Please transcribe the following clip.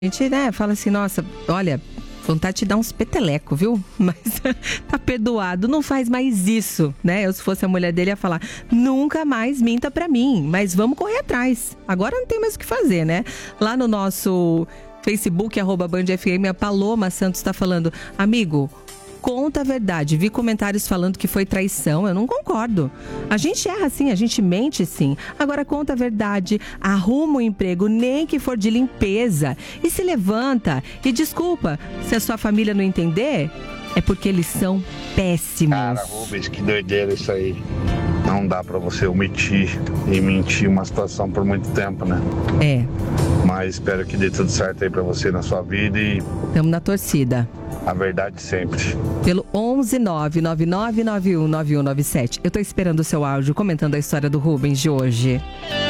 A gente, né, fala assim, nossa, olha, vontade de dar uns peteleco, viu? Mas tá perdoado, não faz mais isso, né? Eu, se fosse a mulher dele, ia falar, nunca mais minta pra mim, mas vamos correr atrás. Agora não tem mais o que fazer, né? Lá no nosso Facebook, @BandFM, a Paloma Santos tá falando, amigo, conta a verdade. Vi comentários falando que foi traição. Eu não concordo. A gente erra sim, a gente mente sim. Agora conta a verdade, arruma um emprego, nem que for de limpeza. E se levanta. E desculpa, se a sua família não entender, é porque eles são péssimos. Cara, Rubens, que doideira isso aí. Não dá pra você omitir e mentir uma situação por muito tempo, né? É. Mas espero que dê tudo certo aí pra você na sua vida e... Tamo na torcida. A verdade sempre. Pelo 11999919197. Eu tô esperando o seu áudio comentando a história do Rubens de hoje.